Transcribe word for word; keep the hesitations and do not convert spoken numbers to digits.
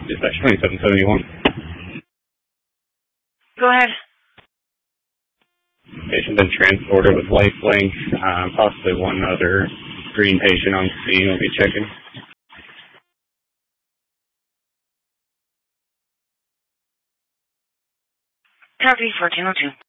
Dispatch twenty-seven seventy-one. Go ahead. Patient been transported with life length, um, possibly one other green patient on scene. We'll be checking. Copy fourteen oh two.